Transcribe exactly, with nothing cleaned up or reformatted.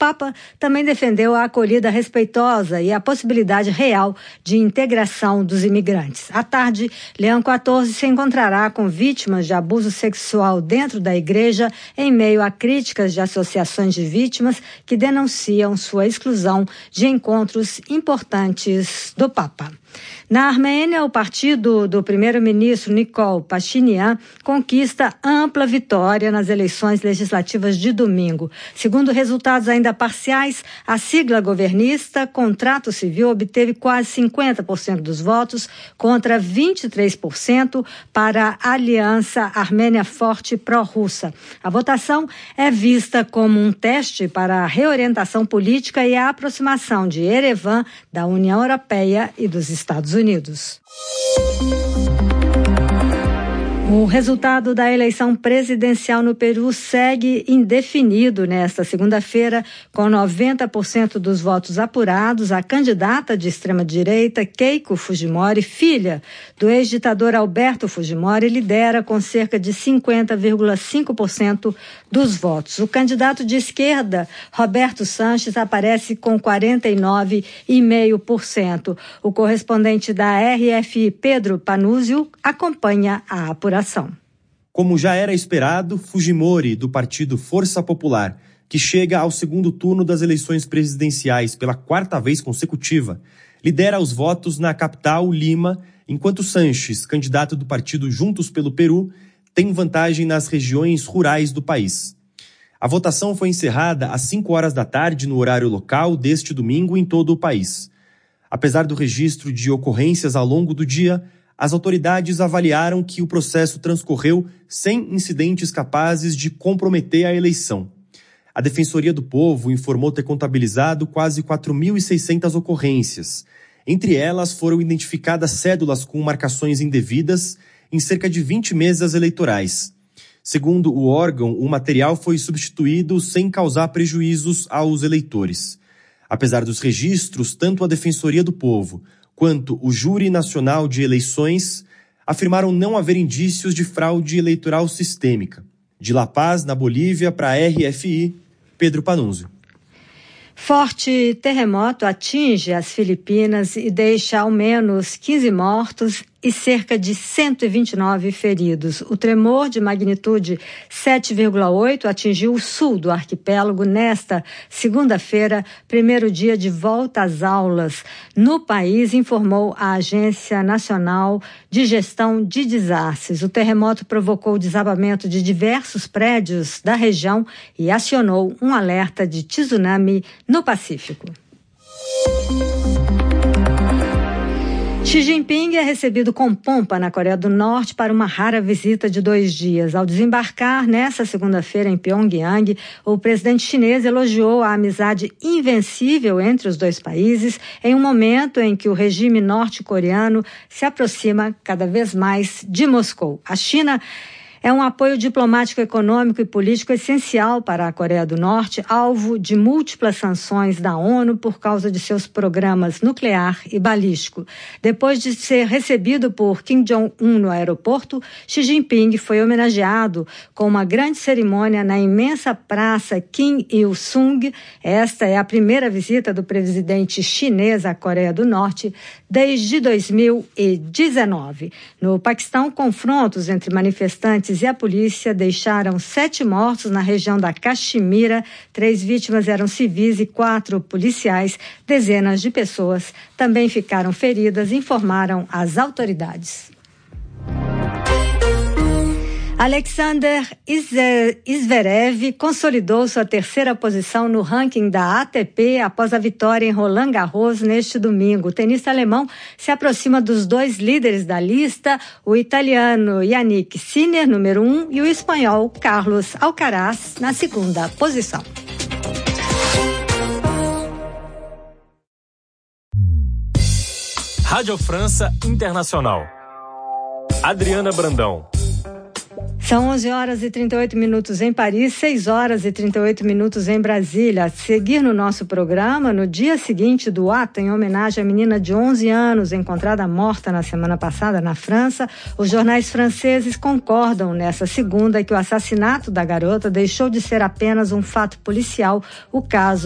Papa também defendeu a acolhida respeitosa e a possibilidade real de integração dos imigrantes. À tarde, Leão quatorze se encontrará com vítimas de abuso sexual dentro da igreja em meio a críticas de associações de vítimas que denunciam sua exclusão de encontros importantes do Papa. Na Armênia, o partido do primeiro-ministro Nikol Pashinyan conquista ampla vitória nas eleições legislativas de domingo. Segundo resultados ainda parciais, a sigla governista Contrato Civil obteve quase cinquenta por cento dos votos contra vinte e três por cento para a Aliança Armênia Forte pró-russa. A votação é vista como um teste para a reorientação política e a aproximação de Erevan da União Europeia e dos Estados Unidos. O resultado da eleição presidencial no Peru segue indefinido nesta segunda-feira, com noventa por cento dos votos apurados. A candidata de extrema-direita, Keiko Fujimori, filha do ex-ditador Alberto Fujimori, lidera com cerca de cinquenta vírgula cinco por cento dos votos. O candidato de esquerda, Roberto Sanches, aparece com quarenta e nove vírgula cinco por cento. O correspondente da R F I, Pedro Panúzio, acompanha a apuração. Como já era esperado, Fujimori, do partido Força Popular, que chega ao segundo turno das eleições presidenciais pela quarta vez consecutiva, lidera os votos na capital, Lima, enquanto Sanches, candidato do partido Juntos pelo Peru, tem vantagem nas regiões rurais do país. A votação foi encerrada às cinco horas da tarde no horário local deste domingo em todo o país. Apesar do registro de ocorrências ao longo do dia, as autoridades avaliaram que o processo transcorreu sem incidentes capazes de comprometer a eleição. A Defensoria do Povo informou ter contabilizado quase quatro mil e seiscentas ocorrências. Entre elas foram identificadas cédulas com marcações indevidas em cerca de vinte mesas eleitorais. Segundo o órgão, o material foi substituído sem causar prejuízos aos eleitores. Apesar dos registros, tanto a Defensoria do Povo quanto o Júri Nacional de Eleições afirmaram não haver indícios de fraude eleitoral sistêmica. De La Paz, na Bolívia, para a R F I, Pedro Panunzio. Forte terremoto atinge as Filipinas e deixa ao menos quinze mortos e cerca de cento e vinte e nove feridos. O tremor de magnitude sete vírgula oito atingiu o sul do arquipélago nesta segunda-feira, primeiro dia de volta às aulas no país, informou a Agência Nacional de Gestão de Desastres. O terremoto provocou o desabamento de diversos prédios da região e acionou um alerta de tsunami no Pacífico. Xi Jinping é recebido com pompa na Coreia do Norte para uma rara visita de dois dias. Ao desembarcar nesta segunda-feira em Pyongyang, o presidente chinês elogiou a amizade invencível entre os dois países em um momento em que o regime norte-coreano se aproxima cada vez mais de Moscou. A China é um apoio diplomático, econômico e político essencial para a Coreia do Norte, alvo de múltiplas sanções da ONU por causa de seus programas nuclear e balístico. Depois de ser recebido por Kim Jong-un no aeroporto, Xi Jinping foi homenageado com uma grande cerimônia na imensa praça Kim Il-sung. Esta é a primeira visita do presidente chinês à Coreia do Norte desde dois mil e dezenove. No Paquistão, confrontos entre manifestantes e a polícia deixaram sete mortos na região da Caxemira. Três vítimas eram civis e quatro policiais. Dezenas de pessoas também ficaram feridas, informaram as autoridades. Alexander Zverev consolidou sua terceira posição no ranking da A T P após a vitória em Roland Garros neste domingo. O tenista alemão se aproxima dos dois líderes da lista, o italiano Yannick Sinner, número um, e o espanhol Carlos Alcaraz, na segunda posição. Rádio França Internacional. Adriana Brandão. São onze horas e trinta e oito minutos em Paris, seis horas e trinta e oito minutos em Brasília. A seguir no nosso programa, no dia seguinte do ato, em homenagem à menina de onze anos encontrada morta na semana passada na França, os jornais franceses concordam nessa segunda que o assassinato da garota deixou de ser apenas um fato policial. O caso